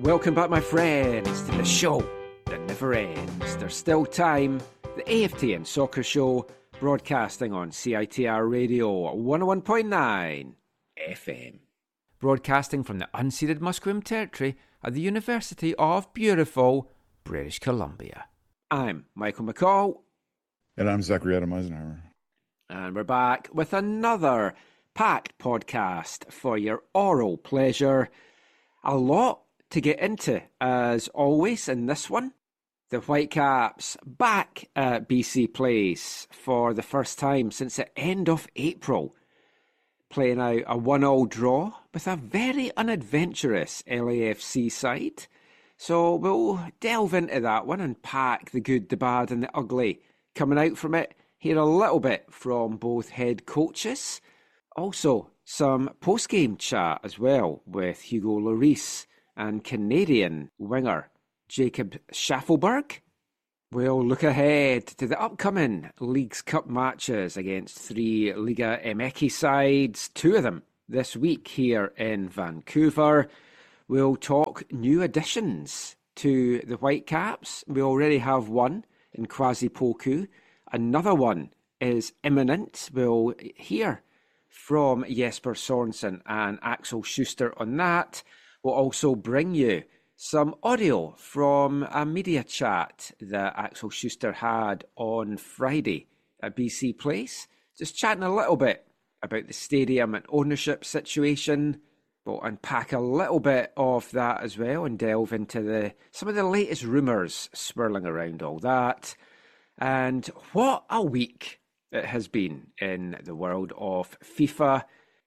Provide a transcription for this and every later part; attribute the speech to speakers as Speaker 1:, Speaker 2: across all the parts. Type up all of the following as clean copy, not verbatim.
Speaker 1: Welcome back, my friends, to the show that never ends. There's still time. The AFTN Soccer Show, broadcasting on CITR Radio 101.9 FM. Broadcasting from the unceded Musqueam Territory at the University of beautiful British Columbia. I'm Michael McCall.
Speaker 2: And I'm Zachary Adam Eisenhower.
Speaker 1: And we're back with another packed podcast for your oral pleasure. A lot to get into, as always, in this one. The Whitecaps back at BC Place for the first time since the end of April, playing out a 1-1 draw with a very unadventurous LAFC side. So we'll delve into that one and pack the good, the bad and the ugly coming out from it. Hear a little bit from both head coaches. Also, some post-game chat as well with Hugo Lloris and Canadian winger Jacob Schaffelberg. We'll look ahead to the upcoming Leagues Cup matches against three Liga MX sides, two of them this week here in Vancouver. We'll talk new additions to the Whitecaps. We already have one in Kwasi Poku. Another one is imminent. We'll hear from Jesper Sorensen and Axel Schuster on that. We'll also bring you some audio from a media chat that Axel Schuster had on Friday at BC Place. Just chatting a little bit about the stadium and ownership situation. We'll unpack a little bit of that as well and delve into some of the latest rumours swirling around all that. And what a week it has been in the world of FIFA.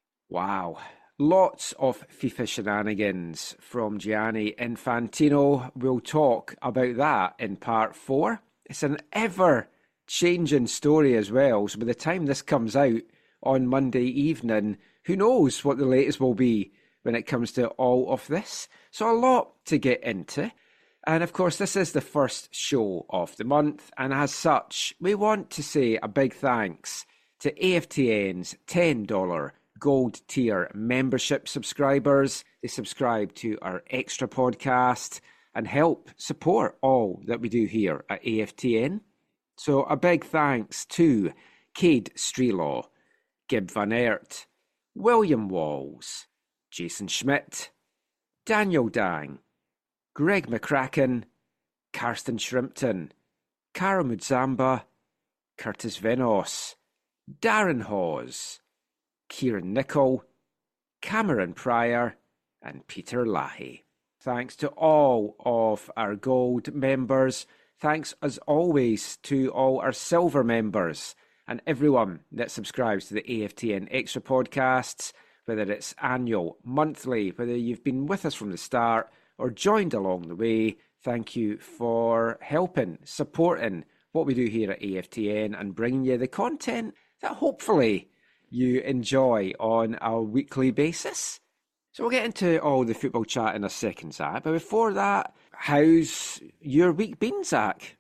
Speaker 1: Wow. Lots of FIFA shenanigans from Gianni Infantino. We'll talk about that in part 4. It's an ever-changing story as well. So by the time this comes out on Monday evening, who knows what the latest will be when it comes to all of this. So a lot to get into. And of course, this is the first show of the month. And as such, we want to say a big thanks to AFTN's $10 Gold Tier membership subscribers. They subscribe to our extra podcast and help support all that we do here at AFTN. So a big thanks to Cade Strelaw, Gib Van Aert, William Walls, Jason Schmidt, Daniel Dang, Greg McCracken, Karsten Shrimpton, Cara Mudzamba, Curtis Venos, Darren Hawes, Kieran Nicol, Cameron Pryor, and Peter Lahey. Thanks to all of our gold members. Thanks as always to all our silver members and everyone that subscribes to the AFTN Extra podcasts, whether it's annual, monthly, whether you've been with us from the start or joined along the way. Thank you for helping, supporting what we do here at AFTN and bringing you the content that hopefully you enjoy on a weekly basis. So we'll get into all the football chat in a second, Zach. But before that, how's your week been, Zach?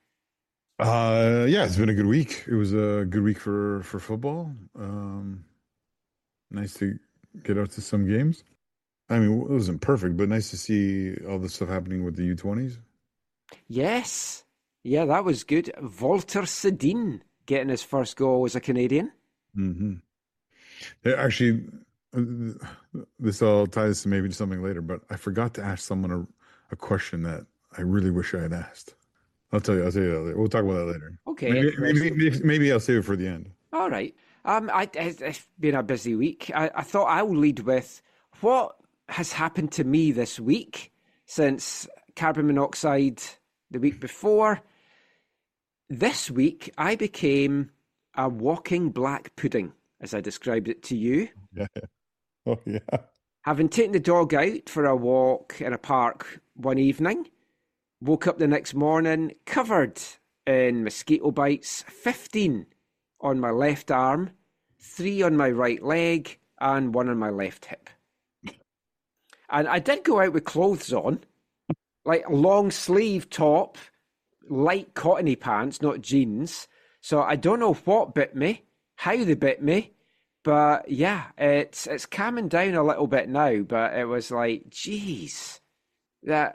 Speaker 2: Yeah, it's been a good week. It was a good week for football. Nice to get out to some games. I mean, it wasn't perfect, but nice to see all the stuff happening with the U20s.
Speaker 1: Yes. Yeah, that was good. Walter Sedin getting his first goal as a Canadian.
Speaker 2: Mm-hmm. Actually, this all ties to maybe something later, but I forgot to ask someone a question that I really wish I had asked. I'll tell you that later. We'll talk about that later.
Speaker 1: Okay.
Speaker 2: Maybe I'll save it for the end.
Speaker 1: All right. It's been a busy week. I thought I'll lead with what has happened to me this week since carbon monoxide the week before. This week, I became a walking black pudding, as I described it to you.
Speaker 2: Yeah. Oh, yeah.
Speaker 1: Having taken the dog out for a walk in a park one evening, woke up the next morning covered in mosquito bites, 15 on my left arm, 3 on my right leg, and 1 on my left hip. And I did go out with clothes on, like a long sleeve top, light cottony pants, not jeans. So I don't know what bit me, how they bit me, but yeah, it's calming down a little bit now. But it was like, geez, that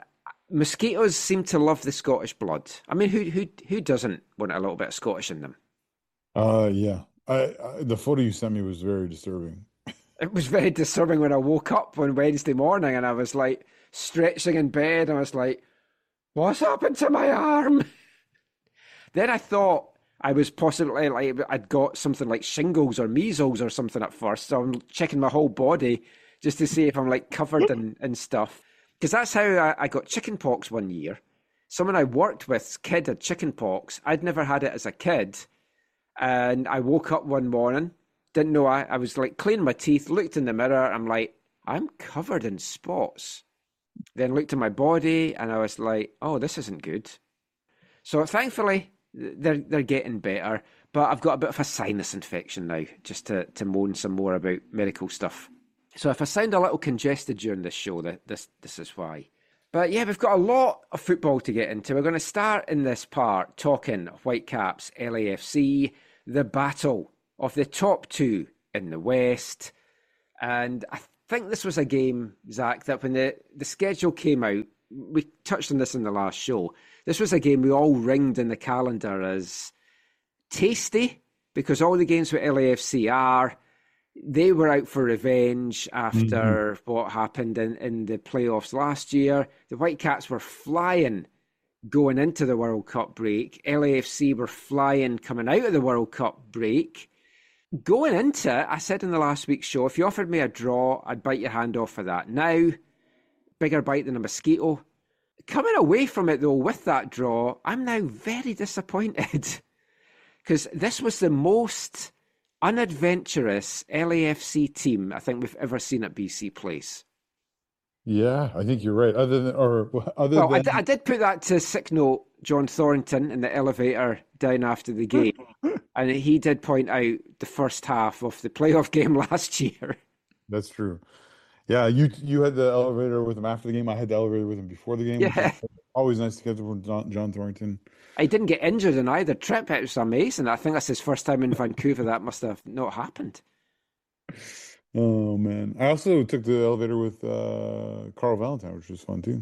Speaker 1: Mosquitoes seem to love the Scottish blood. I mean, who doesn't want a little bit of Scottish in them?
Speaker 2: Yeah. The photo you sent me was very disturbing.
Speaker 1: It was very disturbing when I woke up on Wednesday morning and I was like stretching in bed. And I was like, what's happened to my arm? Then I thought I was possibly like I'd got something like shingles or measles or something at first. So I'm checking my whole body just to see if I'm like covered in stuff. Because that's how I got chicken pox one year. Someone I worked with's kid had chicken pox. I'd never had it as a kid. And I woke up one morning, didn't know I was like cleaning my teeth, looked in the mirror. I'm like, I'm covered in spots. Then looked at my body and I was like, oh, this isn't good. So thankfully, they're getting better. But I've got a bit of a sinus infection now, just to moan some more about medical stuff. So if I sound a little congested during this show, this is why. But yeah, we've got a lot of football to get into. We're going to start in this part talking Whitecaps, LAFC, the battle of the top two in the West. And I think this was a game, Zach, that when the schedule came out, we touched on this in the last show. This was a game we all ringed in the calendar as tasty because all the games with LAFC they were out for revenge after what happened in the playoffs last year. The Whitecaps were flying going into the World Cup break. LAFC were flying coming out of the World Cup break. Going into it, I said in the last week's show, if you offered me a draw, I'd bite your hand off for that. Now, bigger bite than a mosquito. Coming away from it, though, with that draw, I'm now very disappointed because this was the most unadventurous LAFC team I think we've ever seen at BC Place.
Speaker 2: Yeah, I think you're right.
Speaker 1: I did put that to sick note John Thornton in the elevator down after the game, and he did point out the first half of the playoff game last year.
Speaker 2: That's true. Yeah, you had the elevator with him after the game. I had the elevator with him before the game.
Speaker 1: Yeah.
Speaker 2: Always nice to get from John Thornton.
Speaker 1: He didn't get injured in either trip. It was amazing. I think that's his first time in Vancouver. That must have not happened.
Speaker 2: Oh, man. I also took the elevator with Carl Valentine, which was fun, too.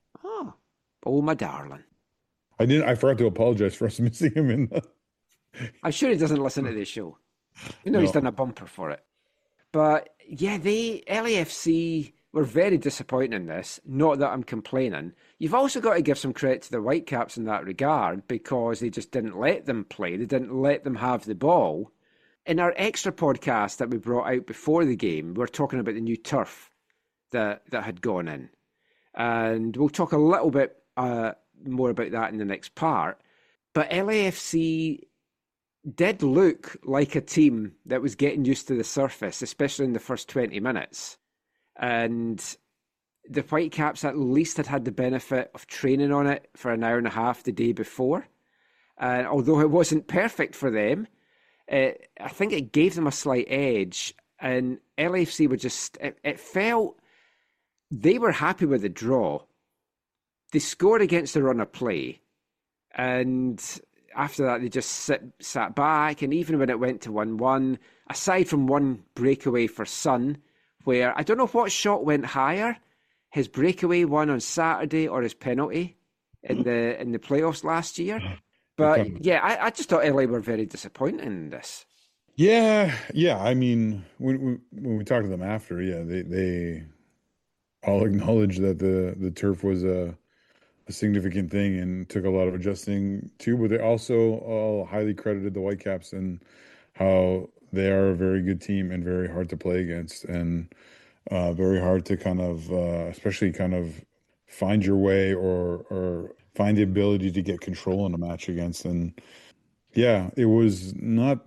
Speaker 1: Oh, my darling.
Speaker 2: I forgot to apologize for us missing him in the...
Speaker 1: I'm sure he doesn't listen to this show. He's done a bumper for it. But, yeah, LAFC were very disappointing in this. Not that I'm complaining. You've also got to give some credit to the Whitecaps in that regard because they just didn't let them play. They didn't let them have the ball. In our extra podcast that we brought out before the game, we're talking about the new turf that had gone in. And we'll talk a little bit more about that in the next part. But LAFC did look like a team that was getting used to the surface, especially in the first 20 minutes. And the Whitecaps at least had the benefit of training on it for an hour and a half the day before. And although it wasn't perfect for them, I think it gave them a slight edge. And LAFC were it felt they were happy with the draw. They scored against the run of play. And after that, they just sat back. And even when it went to 1-1, aside from one breakaway for Son, where I don't know what shot went higher, his breakaway one on Saturday or his penalty in the playoffs last year. But yeah, I just thought LA were very disappointing in this.
Speaker 2: Yeah. I mean, when we talked to them after, yeah, they all acknowledged that the turf was a significant thing and took a lot of adjusting too. But they also all highly credited the Whitecaps and how they are a very good team and very hard to play against and very hard to kind of, especially kind of find your way or find the ability to get control in a match against. And yeah, it was not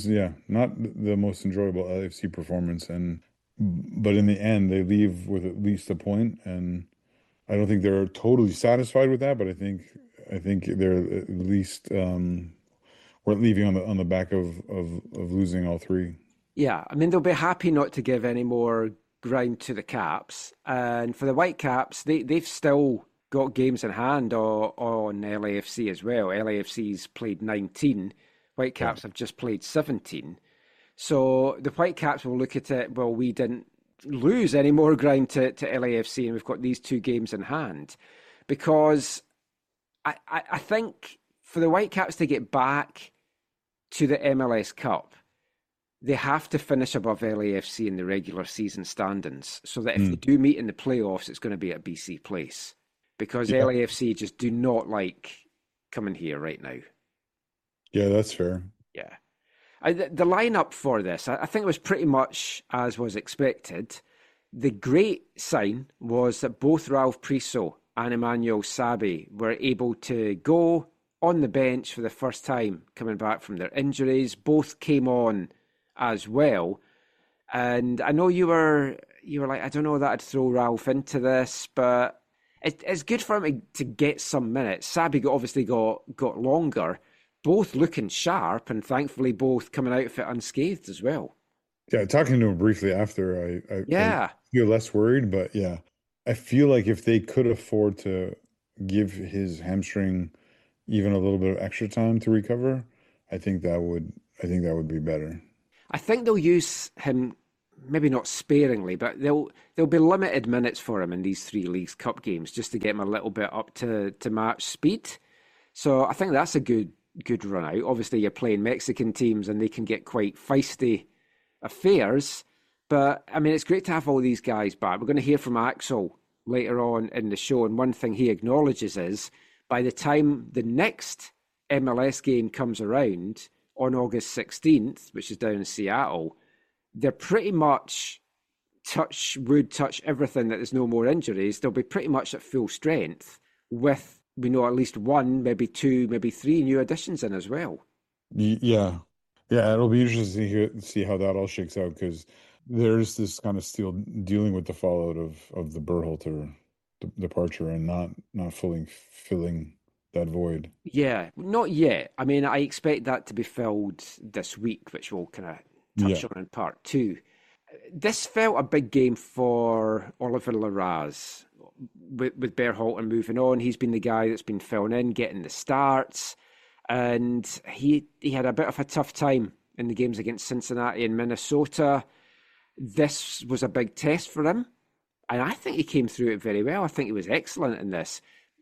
Speaker 2: the most enjoyable LAFC performance. But in the end, they leave with at least a point, and I don't think they're totally satisfied with that, but I think they're at least we're leaving on the back of losing all three.
Speaker 1: Yeah, I mean they'll be happy not to give any more ground to the Caps, and for the Whitecaps, they've still got games in hand on LAFC as well. LAFC's played 19, Whitecaps have just played 17. So the Whitecaps will look at it, well, we didn't lose any more ground to LAFC and we've got these two games in hand. because I think for the Whitecaps to get back to the MLS Cup, they have to finish above LAFC in the regular season standings, so that if they do meet in the playoffs, it's going to be at BC Place, because LAFC just do not like coming here right now.
Speaker 2: Yeah, that's fair.
Speaker 1: Yeah. The lineup for this, I think it was pretty much as was expected. The great sign was that both Ralph Priso and Emmanuel Sabi were able to go on the bench for the first time coming back from their injuries. Both came on as well. And I know you were like, I don't know that I'd throw Ralph into this, but it's good for him to get some minutes. Sabi obviously got longer, both looking sharp, and thankfully both coming out of it unscathed as well.
Speaker 2: Yeah, talking to him briefly after, I feel less worried, but yeah, I feel like if they could afford to give his hamstring even a little bit of extra time to recover, I think that would be better.
Speaker 1: I think they'll use him, maybe not sparingly, but there'll be limited minutes for him in these 3 Leagues Cup games just to get him a little bit up to match speed. So I think that's a good run out. Obviously, you're playing Mexican teams and they can get quite feisty affairs. But, I mean, it's great to have all these guys back. We're going to hear from Axel later on in the show. And one thing he acknowledges is by the time the next MLS game comes around on August 16th, which is down in Seattle, they're pretty much touch everything that there's no more injuries. They'll be pretty much at full strength with, we know, at least 1, maybe 2, maybe 3 new additions in as well.
Speaker 2: Yeah. Yeah, it'll be interesting to see how that all shakes out, because there's this kind of still dealing with the fallout of the Berhalter departure and not fully filling that void.
Speaker 1: Yeah, not yet. I mean, I expect that to be filled this week, which we'll kind of touch on in part 2. This felt a big game for Oliver Larraz. With Berhalter moving on, he's been the guy that's been filling in, getting the starts, and he had a bit of a tough time in the games against Cincinnati and Minnesota. This was a big test for him, and I think he came through it very well. I think he was excellent in this.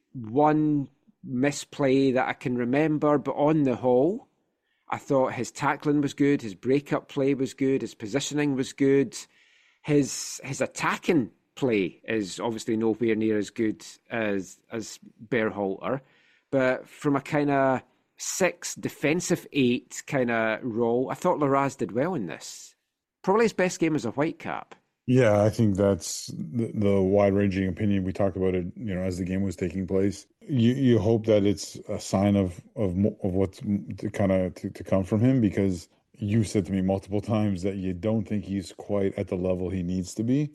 Speaker 1: One misplay that I can remember, but on the whole, I thought his tackling was good, his breakup play was good, his positioning was good, his attacking play is obviously nowhere near as good as Berhalter, but from a kind of 6 defensive 8 kind of role, I thought Larraz did well in this. Probably his best game as a Whitecap.
Speaker 2: Yeah, I think that's the wide-ranging opinion. We talked about it, as the game was taking place. You hope that it's a sign of what's to come from him, because you said to me multiple times that you don't think he's quite at the level he needs to be.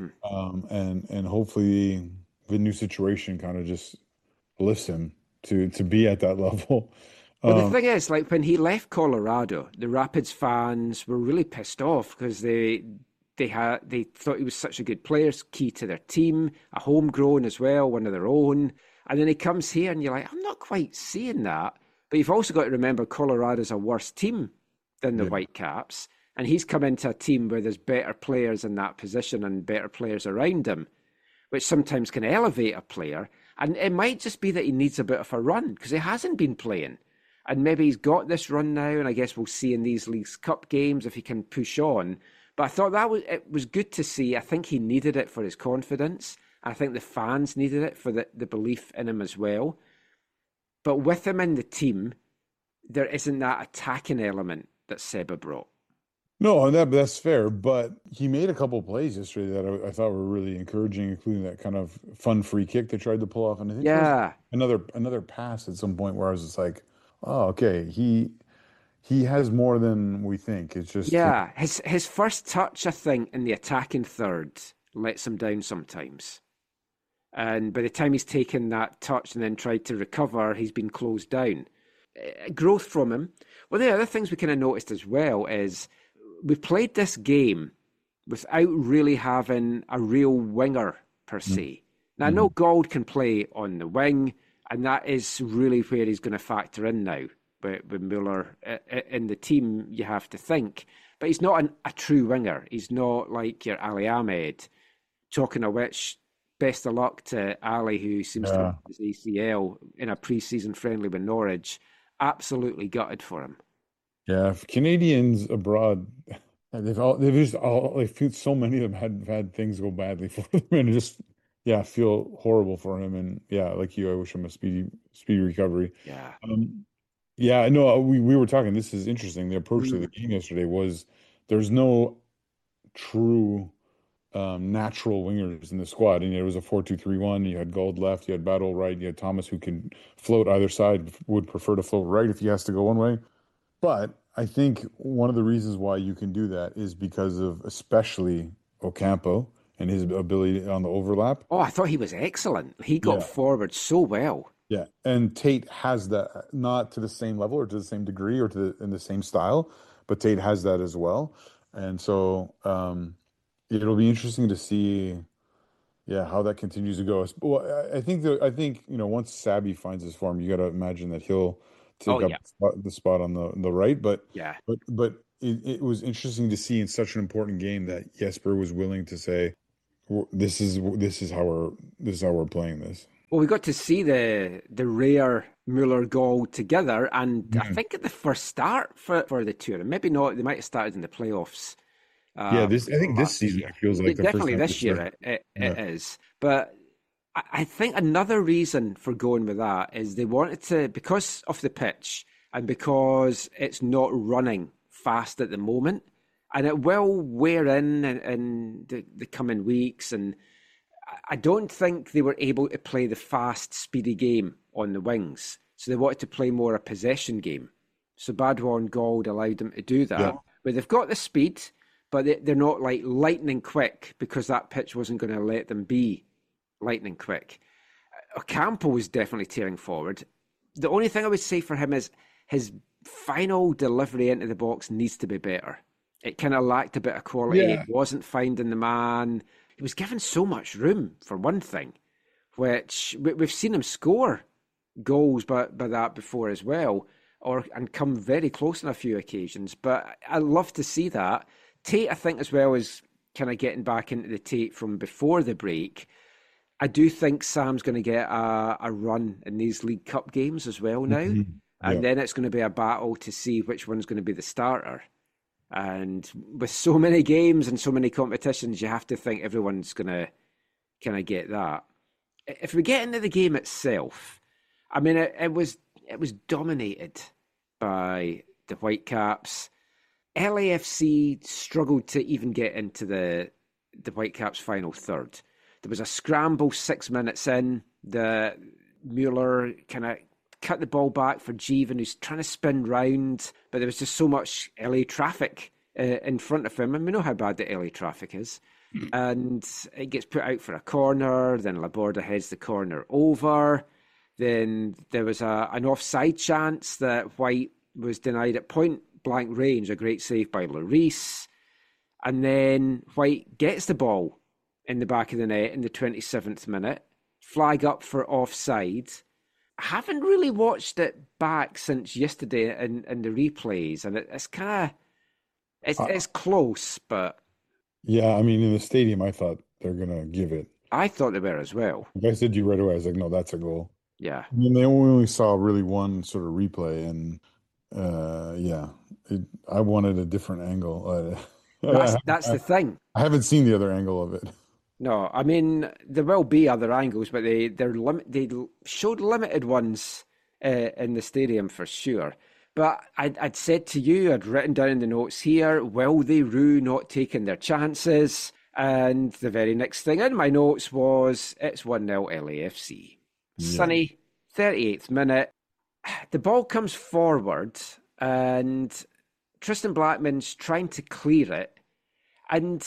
Speaker 2: And hopefully the new situation kind of just lifts him to be at that level.
Speaker 1: Well, the thing is, like, when he left Colorado, the Rapids fans were really pissed off because they thought he was such a good player, key to their team, a homegrown as well, one of their own. And then he comes here and you're like, I'm not quite seeing that. But you've also got to remember Colorado's a worse team than the Whitecaps. And he's come into a team where there's better players in that position and better players around him, which sometimes can elevate a player. And it might just be that he needs a bit of a run because he hasn't been playing. And maybe he's got this run now, and I guess we'll see in these Leagues Cup games if he can push on. But I thought it was good to see. I think he needed it for his confidence. I think the fans needed it for the belief in him as well. But with him in the team, there isn't that attacking element that Seba brought.
Speaker 2: No, and that's fair. But he made a couple of plays yesterday that I thought were really encouraging, including that kind of fun free kick they tried to pull off. And I think there was another pass at some point where I was just like, oh, okay, he has more than we think. It's just
Speaker 1: his first touch, I think, in the attacking third lets him down sometimes. And by the time he's taken that touch and then tried to recover, he's been closed down. Growth from him. Well, the other things we kind of noticed as well is we've played this game without really having a real winger per se. Now, I know Gold can play on the wing, and that is really where he's going to factor in now. With Mueller in the team, you have to think. But he's not a true winger. He's not like your Ali Ahmed, talking of which, best of luck to Ali, who seems to
Speaker 2: Yeah.
Speaker 1: have his ACL in a pre-season friendly with Norwich. Absolutely gutted for him.
Speaker 2: Yeah, if Canadians abroad, they've feel so many of them had things go badly for them, and just yeah, feel horrible for him. And yeah, like you, I wish him a speedy recovery.
Speaker 1: Yeah.
Speaker 2: Um, yeah, no, we were talking. This is interesting. The approach to the
Speaker 1: Mm.
Speaker 2: game yesterday was there's no true natural wingers in the squad, and it was a 4-2-3-1. You had Gold left, you had Battle right, you had Thomas who can float either side. Would prefer to float right if he has to go one way. But I think one of the reasons why you can do that is because of especially Ocampo and his ability on the overlap.
Speaker 1: Oh, I thought he was excellent. He got
Speaker 2: Yeah.
Speaker 1: forward so well.
Speaker 2: Yeah. And Tate has that, not to the same level or to the same degree or in the same style, but Tate has that as well. And so it'll be interesting to see, yeah, how that continues to go. Well, I think, once Sabby finds his form, you got to imagine that he'll
Speaker 1: Oh,
Speaker 2: take up
Speaker 1: yeah.
Speaker 2: the spot on the right. But
Speaker 1: Yeah.
Speaker 2: but it was interesting to see in such an important game that Jesper was willing to say, this is how we're playing this."
Speaker 1: Well, we got to see the rare Mueller goal together, and I
Speaker 2: Mhm.
Speaker 1: think at the first start for the tour, and maybe not, they might have started in the playoffs
Speaker 2: Yeah, I think this
Speaker 1: last
Speaker 2: season
Speaker 1: year.
Speaker 2: it feels like the first
Speaker 1: Definitely
Speaker 2: time
Speaker 1: this
Speaker 2: this year.
Speaker 1: year it
Speaker 2: Yeah.
Speaker 1: is. But I think another reason for going with that is they wanted to, because of the pitch and because it's not running fast at the moment, and it will wear in the coming weeks. And I don't think they were able to play the fast, speedy game on the wings. So they wanted to play more a possession game. So Badwa and Gold allowed them to do
Speaker 2: Yeah.
Speaker 1: that. But they've got the speed, but they're not like lightning quick because that pitch wasn't going to let them be lightning quick. Ocampo was definitely tearing forward. The only thing I would say for him is his final delivery into the box needs to be better. It kind of lacked a bit of quality.
Speaker 2: Yeah.
Speaker 1: It wasn't finding the man. He was given so much room, for one thing, which we've seen him score goals by that before as well, and come very close on a few occasions. But I love to see that. Tate, I think, as well, is kind of getting back into the Tate from before the break. I do think Sam's going to get a run in these League Cup games as well now.
Speaker 2: Mhm.
Speaker 1: And
Speaker 2: Yeah.
Speaker 1: then it's going to be a battle to see which one's going to be the starter. And with so many games and so many competitions, you have to think everyone's going to kind of get that. If we get into the game itself, I mean, it was dominated by the Whitecaps. LAFC struggled to even get into the Whitecaps' final third. There was a scramble 6 minutes in. The Mueller kind of cut the ball back for Jeevan, who's trying to spin round, but there was just so much LA traffic in front of him, and we know how bad the LA traffic is. And it gets put out for a corner, then Laborda heads the corner over. Then there was an offside chance that White was denied at point blank range, a great save by Lloris. And then White gets the ball in the back of the net in the 27th minute, flag up for offside. I haven't really watched it back since yesterday in the replays, and it's kind of it's close, but
Speaker 2: Yeah, I mean, in the stadium, I thought they're gonna give it.
Speaker 1: I thought they were as well.
Speaker 2: Like I said to you right away, I was like, no, that's a goal.
Speaker 1: Yeah,
Speaker 2: I mean, they only saw really one sort of replay, and yeah, I wanted a different angle.
Speaker 1: that's the thing.
Speaker 2: I haven't seen the other angle of it.
Speaker 1: No, I mean there will be other angles, but they showed limited ones in the stadium for sure. But I'd said to you, I'd written down in the notes here, will they rue not taking their chances? And the very next thing in my notes was, it's 1-0 LAFC.
Speaker 2: Yeah.
Speaker 1: Sunny, 38th minute. The ball comes forward and Tristan Blackman's trying to clear it. And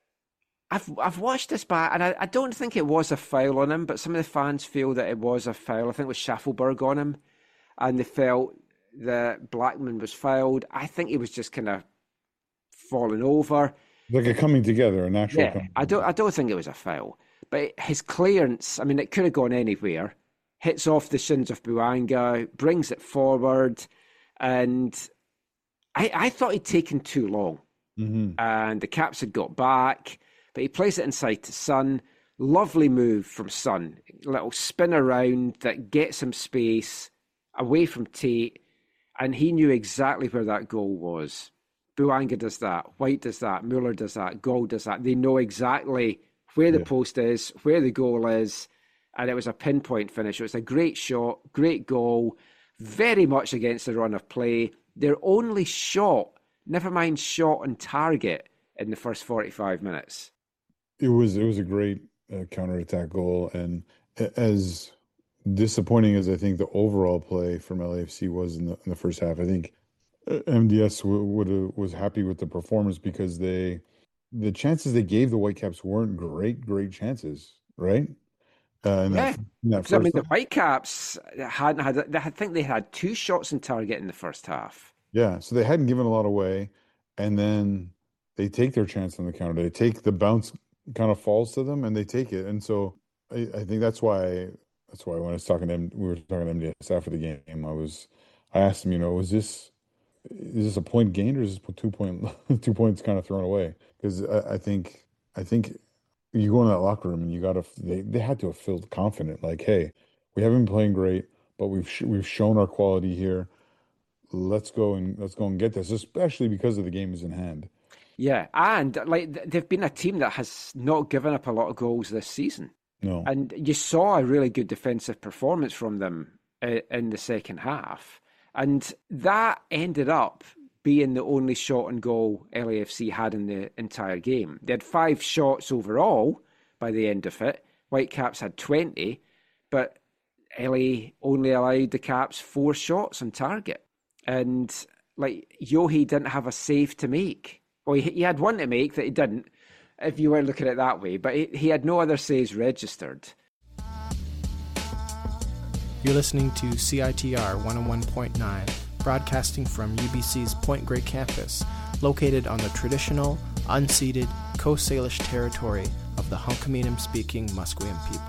Speaker 1: I've watched this back, and I don't think it was a foul on him, but some of the fans feel that it was a foul. I think it was Schaffelberg on him, and they felt that Blackman was fouled. I think he was just kind of falling over.
Speaker 2: Like a coming together, a natural
Speaker 1: Yeah,
Speaker 2: coming
Speaker 1: I don't think it was a foul. But his clearance, I mean, it could have gone anywhere. Hits off the shins of Buanga, brings it forward, and I thought he'd taken too long.
Speaker 2: Mm-hmm.
Speaker 1: And the Caps had got back, but he plays it inside to Son. Lovely move from Son. Little spin around that gets him space away from Tate, and he knew exactly where that goal was. Bouanga does that, White does that, Muller does that, Gaul does that. They know exactly where the post is, where the goal is, and it was a pinpoint finish. It was a great shot, great goal, very much against the run of play. Their only shot, never mind shot on target, in the first 45 minutes.
Speaker 2: It was a great counterattack goal, and as disappointing as I think the overall play from LAFC was in the first half, I think MDS was happy with the performance because the chances they gave the Whitecaps weren't great chances, right? In that
Speaker 1: because, I mean, the Whitecaps hadn't had. I think they had 2 shots on target in the first half.
Speaker 2: Yeah, so they hadn't given a lot away, and then they take their chance on the counter. They take the bounce, kind of falls to them, and they take it. And so I think that's why when I was talking to him, we were talking to MDS after the game. I asked him, is this a point gained or is this 2 points kind of thrown away? Because I think you go in that locker room and they had to have felt confident, like, hey, we haven't been playing great, but we've shown our quality here. Let's go and get this, especially because of the game is in hand.
Speaker 1: Yeah, and they've been a team that has not given up a lot of goals this season.
Speaker 2: No.
Speaker 1: And you saw a really good defensive performance from them in the second half. And that ended up being the only shot on goal LAFC had in the entire game. They had 5 shots overall by the end of it. Whitecaps had 20, but LA only allowed the Caps 4 shots on target. And Yohe didn't have a save to make. Well, he had one to make that he didn't, if you were looking at it that way, but he had no other saves registered.
Speaker 3: You're listening to CITR 101.9, broadcasting from UBC's Point Grey campus, located on the traditional, unceded Coast Salish territory of the Hunkaminam-speaking Musqueam people.